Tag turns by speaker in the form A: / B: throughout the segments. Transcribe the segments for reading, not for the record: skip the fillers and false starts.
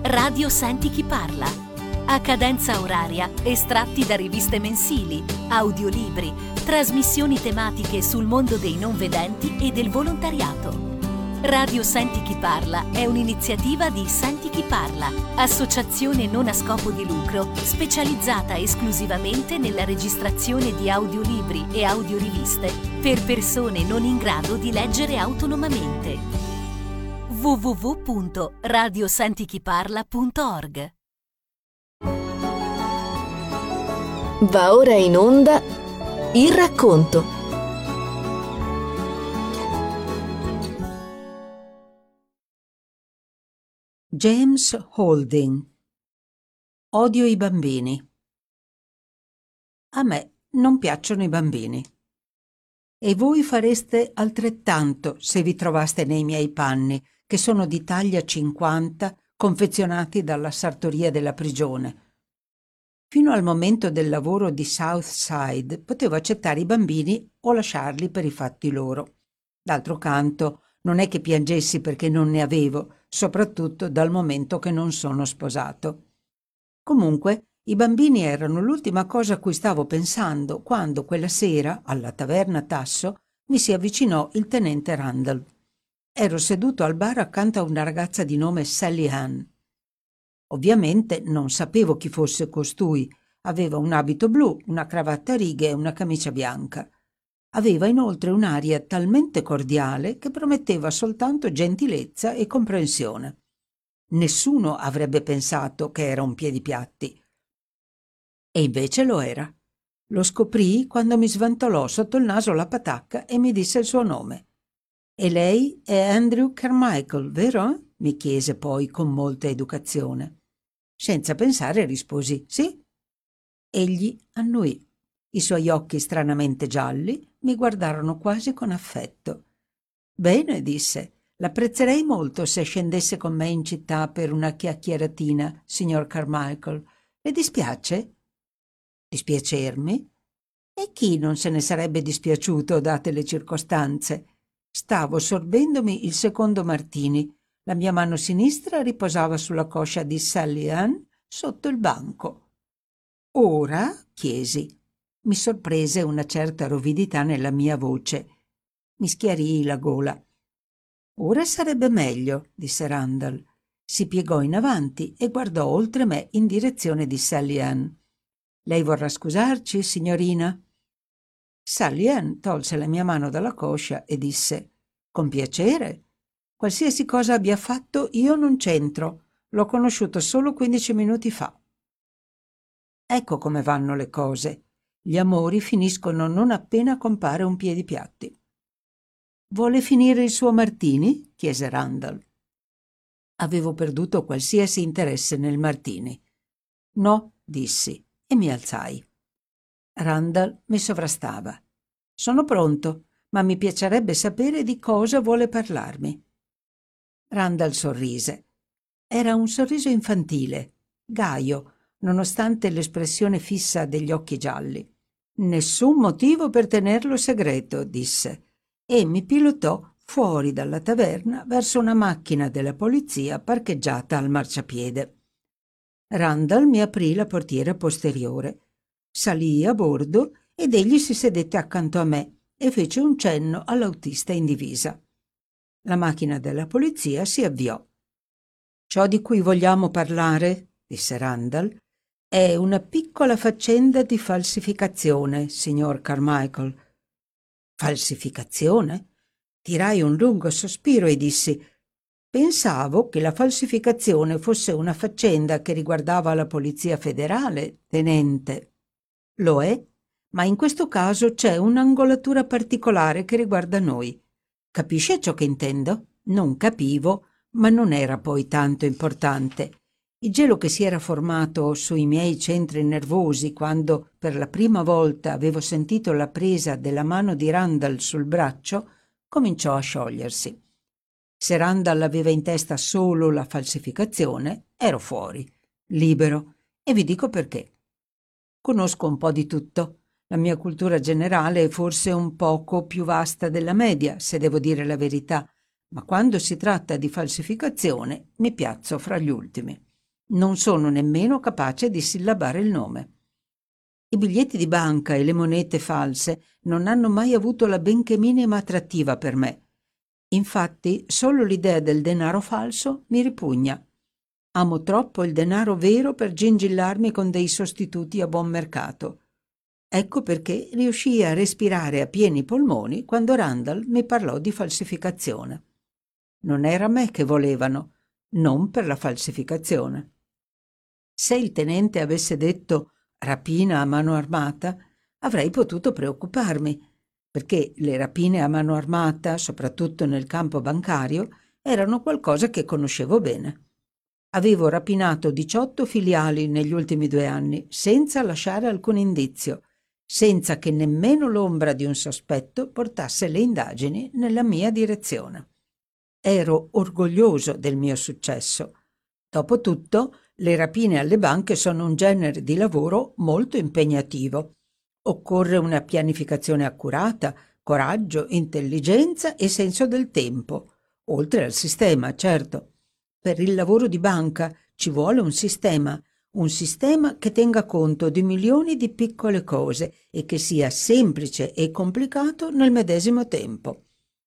A: Radio Senti chi parla. A cadenza oraria, estratti da riviste mensili, audiolibri, trasmissioni tematiche sul mondo dei non vedenti e del volontariato. Radio Senti chi parla è un'iniziativa di Senti chi parla, associazione non a scopo di lucro specializzata esclusivamente nella registrazione di audiolibri e audioriviste per persone non in grado di leggere autonomamente. www.radiosentichiparla.org.
B: Va ora in onda Il racconto.
C: James Holding. Odio i bambini. A me non piacciono i bambini. E voi fareste altrettanto se vi trovaste nei miei panni, che sono di taglia 50, confezionati dalla sartoria della prigione. Fino al momento del lavoro di Southside potevo accettare i bambini o lasciarli per i fatti loro. D'altro canto, non è che piangessi perché non ne avevo, soprattutto dal momento che non sono sposato. Comunque, i bambini erano l'ultima cosa a cui stavo pensando quando quella sera, alla taverna Tasso, mi si avvicinò il tenente Randall. Ero seduto al bar accanto a una ragazza di nome Sally Ann. Ovviamente non sapevo chi fosse costui. Aveva un abito blu, una cravatta a righe e una camicia bianca. Aveva inoltre un'aria talmente cordiale che prometteva soltanto gentilezza e comprensione. Nessuno avrebbe pensato che era un piedipiatti. E invece lo era. Lo scoprii quando mi sventolò sotto il naso la patacca e mi disse il suo nome. «E lei è Andrew Carmichael, vero?» mi chiese poi con molta educazione. Senza pensare risposi «sì». Egli annuì. I suoi occhi stranamente gialli mi guardarono quasi con affetto. «Bene», disse, «l'apprezzerei molto se scendesse con me in città per una chiacchieratina, signor Carmichael. Le dispiace?» «Dispiacermi? E chi non se ne sarebbe dispiaciuto, date le circostanze?» Stavo sorbendomi il secondo martini. La mia mano sinistra riposava sulla coscia di Sally Ann sotto il banco. «Ora?» chiesi. Mi sorprese una certa rovidità nella mia voce. Mi schiarii la gola. «Ora sarebbe meglio», disse Randall. Si piegò in avanti e guardò oltre me in direzione di Sally Ann. «Lei vorrà scusarci, signorina?» Sally Ann tolse la mia mano dalla coscia e disse: «Con piacere. Qualsiasi cosa abbia fatto io non c'entro. L'ho conosciuto solo 15 minuti fa». Ecco come vanno le cose. Gli amori finiscono non appena compare un piedipiatti. «Vuole finire il suo martini?» chiese Randall. Avevo perduto qualsiasi interesse nel martini. «No», dissi e mi alzai. Randall mi sovrastava. «Sono pronto, ma mi piacerebbe sapere di cosa vuole parlarmi». Randall sorrise. Era un sorriso infantile, gaio, nonostante l'espressione fissa degli occhi gialli. «Nessun motivo per tenerlo segreto», disse, e mi pilotò fuori dalla taverna verso una macchina della polizia parcheggiata al marciapiede. Randall mi aprì la portiera posteriore. Salii a bordo ed egli si sedette accanto a me e fece un cenno all'autista in divisa. La macchina della polizia si avviò. «Ciò di cui vogliamo parlare», disse Randall, «è una piccola faccenda di falsificazione, signor Carmichael». «Falsificazione?» Tirai un lungo sospiro e dissi: «Pensavo che la falsificazione fosse una faccenda che riguardava la Polizia Federale, tenente». «Lo è, ma in questo caso c'è un'angolatura particolare che riguarda noi. Capisce ciò che intendo?» Non capivo, ma non era poi tanto importante. Il gelo che si era formato sui miei centri nervosi quando per la prima volta avevo sentito la presa della mano di Randall sul braccio cominciò a sciogliersi. Se Randall aveva in testa solo la falsificazione, ero fuori, libero, e vi dico perché. Conosco un po' di tutto. La mia cultura generale è forse un poco più vasta della media, se devo dire la verità, ma quando si tratta di falsificazione mi piazzo fra gli ultimi. Non sono nemmeno capace di sillabare il nome. I biglietti di banca e le monete false non hanno mai avuto la benché minima attrattiva per me. Infatti, solo l'idea del denaro falso mi ripugna. Amo troppo il denaro vero per gingillarmi con dei sostituti a buon mercato. Ecco perché riuscii a respirare a pieni polmoni quando Randall mi parlò di falsificazione. Non era me che volevano, non per la falsificazione. Se il tenente avesse detto rapina a mano armata, avrei potuto preoccuparmi, perché le rapine a mano armata, soprattutto nel campo bancario, erano qualcosa che conoscevo bene. Avevo rapinato 18 filiali negli ultimi 2 anni, senza lasciare alcun indizio, senza che nemmeno l'ombra di un sospetto portasse le indagini nella mia direzione. Ero orgoglioso del mio successo. Dopotutto, le rapine alle banche sono un genere di lavoro molto impegnativo. Occorre una pianificazione accurata, coraggio, intelligenza e senso del tempo, oltre al sistema, certo. Per il lavoro di banca ci vuole un sistema che tenga conto di milioni di piccole cose e che sia semplice e complicato nel medesimo tempo.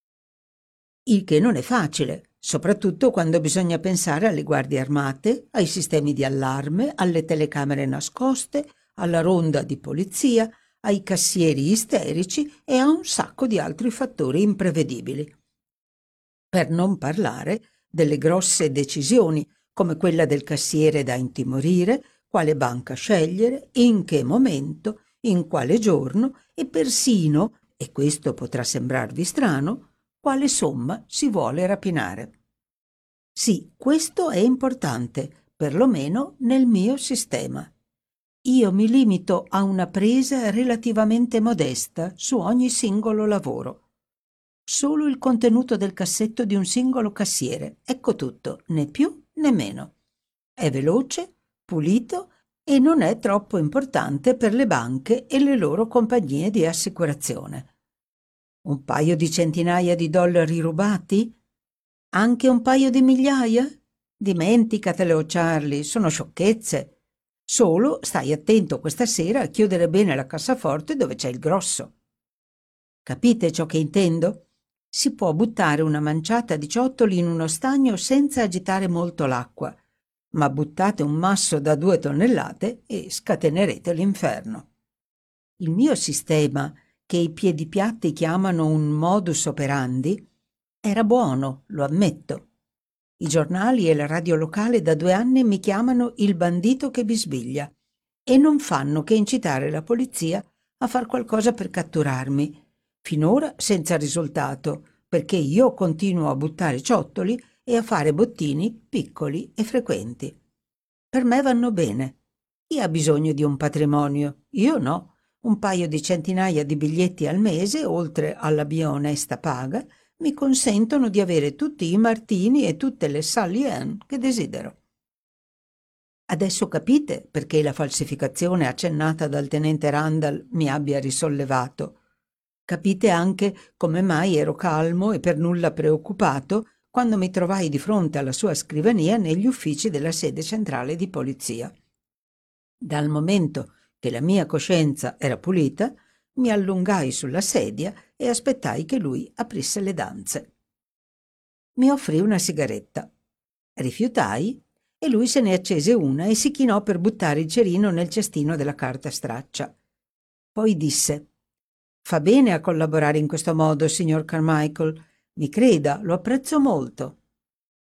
C: Il che non è facile, soprattutto quando bisogna pensare alle guardie armate, ai sistemi di allarme, alle telecamere nascoste, alla ronda di polizia, ai cassieri isterici e a un sacco di altri fattori imprevedibili. Per non parlare delle grosse decisioni, come quella del cassiere da intimorire, quale banca scegliere, in che momento, in quale giorno e persino, e questo potrà sembrarvi strano, quale somma si vuole rapinare. Sì, questo è importante, perlomeno nel mio sistema. Io mi limito a una presa relativamente modesta su ogni singolo lavoro. Solo il contenuto del cassetto di un singolo cassiere, ecco tutto, né più né meno. È veloce, pulito e non è troppo importante per le banche e le loro compagnie di assicurazione. Un paio di centinaia di dollari rubati? Anche un paio di migliaia? Dimenticatelo, Charlie, sono sciocchezze. Solo stai attento questa sera a chiudere bene la cassaforte dove c'è il grosso. Capite ciò che intendo? Si può buttare una manciata di ciottoli in uno stagno senza agitare molto l'acqua, ma buttate un masso da 2 tonnellate e scatenerete l'inferno. Il mio sistema, che i piedipiatti chiamano un modus operandi, era buono, lo ammetto. I giornali e la radio locale da 2 anni mi chiamano il bandito che bisbiglia e non fanno che incitare la polizia a far qualcosa per catturarmi, finora senza risultato, perché io continuo a buttare ciottoli e a fare bottini piccoli e frequenti. Per me vanno bene. Chi ha bisogno di un patrimonio? Io no. Un paio di centinaia di biglietti al mese, oltre alla mia onesta paga, mi consentono di avere tutti i Martini e tutte le Sally Ann che desidero. Adesso capite perché la falsificazione accennata dal tenente Randall mi abbia risollevato. Capite anche come mai ero calmo e per nulla preoccupato quando mi trovai di fronte alla sua scrivania negli uffici della sede centrale di polizia. Dal momento che la mia coscienza era pulita, mi allungai sulla sedia e aspettai che lui aprisse le danze. Mi offrì una sigaretta. Rifiutai e lui se ne accese una e si chinò per buttare il cerino nel cestino della carta straccia. Poi disse: «Fa bene a collaborare in questo modo, signor Carmichael. Mi creda, lo apprezzo molto».